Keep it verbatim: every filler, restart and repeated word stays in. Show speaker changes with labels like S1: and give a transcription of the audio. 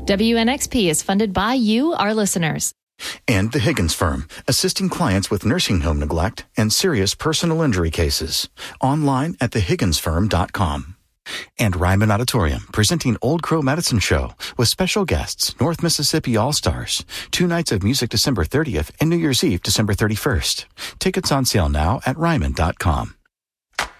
S1: W N X P is funded by you, our listeners.
S2: And the Higgins Firm, assisting clients with nursing home neglect and serious personal injury cases. Online at the higgins firm dot com. And Ryman Auditorium, presenting Old Crow Medicine Show with special guests, North Mississippi All-Stars. Two nights of music December thirtieth and New Year's Eve December thirty-first. Tickets on sale now at ryman dot com.